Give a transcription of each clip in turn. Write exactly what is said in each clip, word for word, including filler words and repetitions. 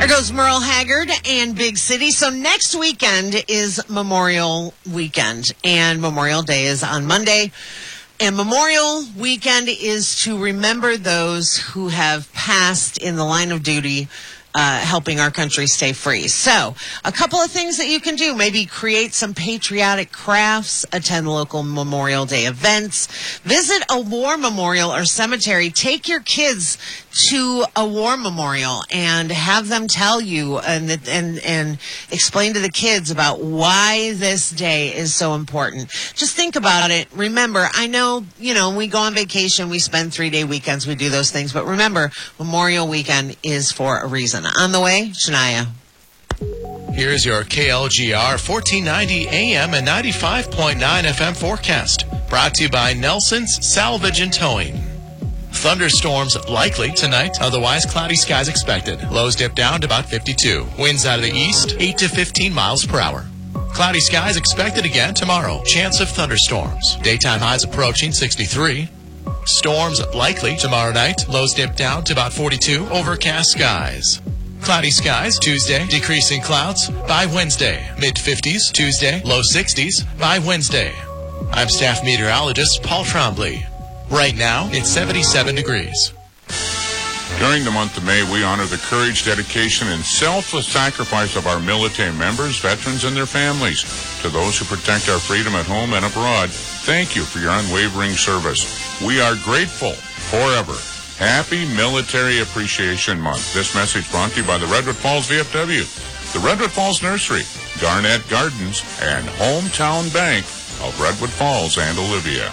There goes Merle Haggard and Big City. So next weekend is Memorial Weekend, and Memorial Day is on Monday. And Memorial Weekend is to remember those who have passed in the line of duty, uh, helping our country stay free. So a couple of things that you can do. Maybe create some patriotic crafts, attend local Memorial Day events, visit a war memorial or cemetery. Take your kids to a war memorial and have them tell you and and and explain to the kids about why this day is so important. Just think about it. Remember, I know, you know, we go on vacation, we spend three-day weekends, we do those things, but remember, Memorial Weekend is for a reason. On the way, Shania. Here's your K L G R fourteen ninety A M and ninety-five point nine F M forecast. Brought to you by Nelson's Salvage and Towing. Thunderstorms likely tonight, otherwise cloudy skies expected. Lows dip down to about fifty-two. Winds out of the east, eight to fifteen miles per hour. Cloudy skies expected again tomorrow. Chance of thunderstorms. Daytime highs approaching sixty-three. Storms likely tomorrow night. Lows dip down to about forty-two. Overcast skies. Cloudy skies Tuesday, decreasing clouds by Wednesday. mid-fifties Tuesday, low sixties by Wednesday. I'm staff meteorologist Paul Trombley. Right now, it's seventy-seven degrees. During the month of May, we honor the courage, dedication, and selfless sacrifice of our military members, veterans, and their families. To those who protect our freedom at home and abroad, thank you for your unwavering service. We are grateful forever. Happy Military Appreciation Month. This message brought to you by the Redwood Falls V F W, the Redwood Falls Nursery, Garnett Gardens, and Hometown Bank of Redwood Falls and Olivia.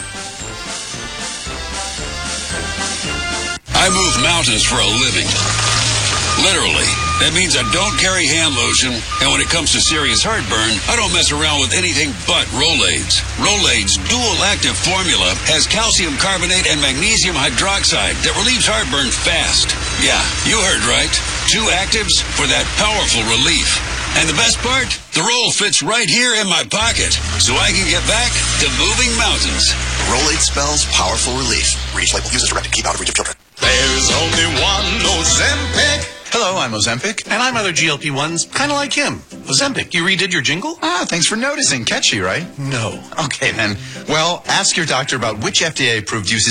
I move mountains for a living. Literally. That means I don't carry hand lotion, and when it comes to serious heartburn, I don't mess around with anything but Rolaids. Rolaids' dual-active formula has calcium carbonate and magnesium hydroxide that relieves heartburn fast. Yeah, you heard right. Two actives for that powerful relief. And the best part? The roll fits right here in my pocket, so I can get back to moving mountains. Rolaid spells powerful relief. Read each label. Use as directed. Keep out of reach of children. There's only one Ozempic. Hello, I'm Ozempic, and I'm other G L P ones, kind of like him. Ozempic, you redid your jingle? Ah, thanks for noticing. Catchy, right? No. Okay, then. Well, ask your doctor about which F D A-approved use